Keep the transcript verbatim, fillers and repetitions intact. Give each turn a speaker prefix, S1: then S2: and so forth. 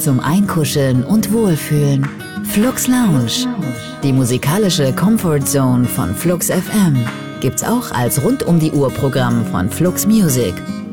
S1: zum Einkuscheln und Wohlfühlen. Flux Lounge, die musikalische Comfort Zone von Flux F M, gibt's auch als rund um die Uhr Programm von Flux Music.